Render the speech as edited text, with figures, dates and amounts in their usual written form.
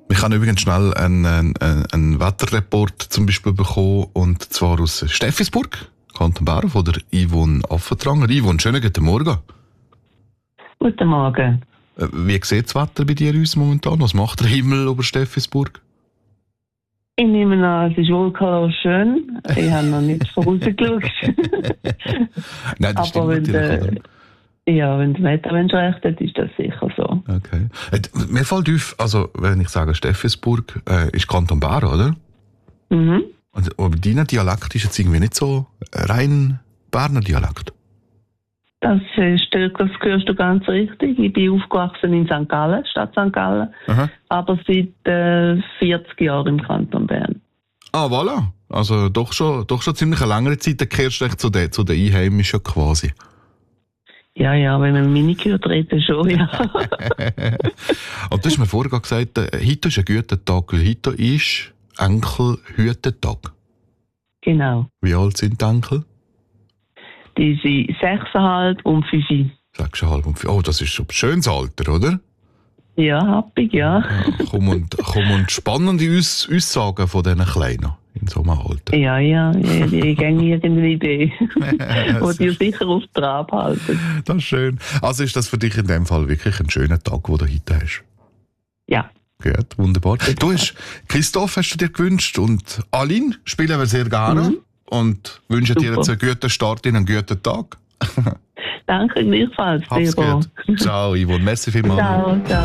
Ich habe übrigens schnell einen Wetterreport zum Beispiel bekommen, und zwar aus Steffisburg, Kanton Bern, von der Yvonne Affentranger. Yvonne, schönen guten Morgen. Guten Morgen. Wie sieht das Wetter bei dir aus momentan? Was macht der Himmel über Steffisburg? Ich nehme an, es ist wolkenlos schön. Ich habe noch nicht vorausgeschaut. Nein, das stimmt Aber wenn natürlich, wenn das Wetter recht hat, ist das sicher so. Okay. Mir fällt auf, also wenn ich sage Steffisburg, ist Kanton Bern, oder? Mhm. Aber dein Dialekt ist jetzt irgendwie nicht so rein Berner Dialekt. Das hörst du ganz richtig. Ich bin aufgewachsen in St. Gallen, Stadt St. Gallen, Aha. aber seit 40 Jahren im Kanton Bern. Ah, voilà. Also doch schon ziemlich eine längere Zeit, dann kehrst du echt zu den Einheimischen quasi. Ja, wenn man meine gehört reden, schon, ja. Und du hast mir vorher gesagt, heute ist ein guter Tag, weil heute ist Enkelhütetag. Genau. Wie alt sind die Enkel? Die sind 6,5 und 5. 6,5 und 5. Oh, das ist ein schönes Alter, oder? Ja, happig, ja. Komm und spannende Aussagen von diesen Kleinen in so einem Alter. Ja, die gehen irgendeine Idee, die dir sicher auf Trab halten. Das ist schön. Also ist das für dich in dem Fall wirklich ein schöner Tag, den du heute hast? Ja. Gut, wunderbar. Christoph hast du dir gewünscht, und Aline spielen wir sehr gerne und wünschen dir jetzt einen guten Start in einen guten Tag. Danke gleichfalls. Hab's gut. Ciao, Yvonne. Merci vielmals. Ciao.